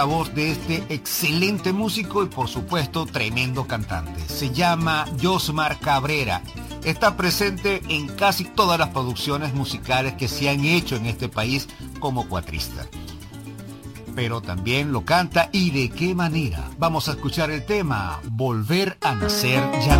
La voz de este excelente músico y por supuesto tremendo cantante. Se llama Yosmar Cabrera. Está presente en casi todas las producciones musicales que se han hecho en este país como cuatrista. Pero también lo canta y de qué manera. Vamos a escuchar el tema Volver a nacer ya.